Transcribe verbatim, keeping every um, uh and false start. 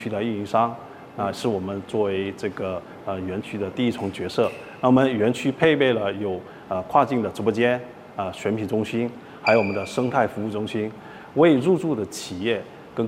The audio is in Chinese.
区的运营商，啊，是我们作为这个呃园区的第一重角色。那我们园区配备了有呃跨境的直播间、啊选品中心，还有我们的生态服务中心，为入驻的企业